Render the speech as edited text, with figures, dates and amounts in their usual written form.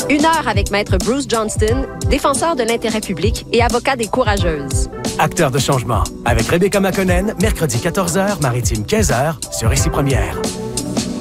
1 heure avec Maître Bruce Johnston, défenseur de l'intérêt public et avocat des courageuses. Acteur de changement, avec Rebecca McConnell, mercredi 14h, maritime 15h, sur Ici Première.